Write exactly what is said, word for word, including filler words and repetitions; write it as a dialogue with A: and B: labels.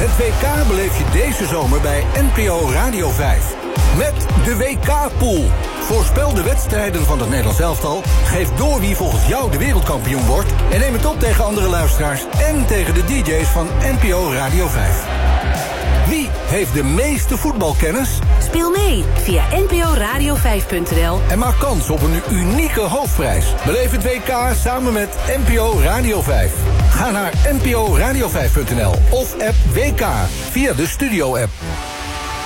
A: Het W K beleef je deze zomer bij N P O Radio vijf. Met de W K-pool. Voorspel de wedstrijden van het Nederlands elftal. Geef door wie volgens jou de wereldkampioen wordt. En neem het op tegen andere luisteraars en tegen de D J's van N P O Radio vijf. Wie heeft de meeste voetbalkennis?
B: Speel mee via n p o radio vijf punt n l
A: En maak kans op een unieke hoofdprijs. Beleef het W K samen met N P O Radio vijf. Ga naar n p o radio vijf punt n l of app W K via de Studio-app.